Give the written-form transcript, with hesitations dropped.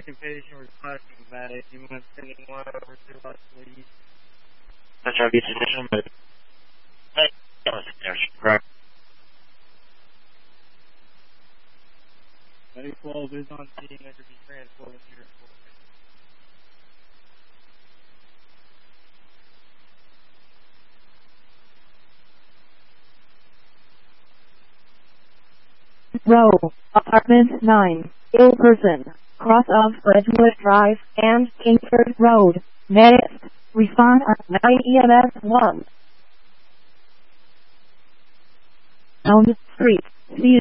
second patient requesting medic. You want sending one over to us, please? That's our additional medic. Correct. Medic 12 is on scene and to be transported to your Row, Apartment 9, ill person, cross of Redwood Drive and Kingsford Road, next, respond at 9 EMS 1. Elm Street, see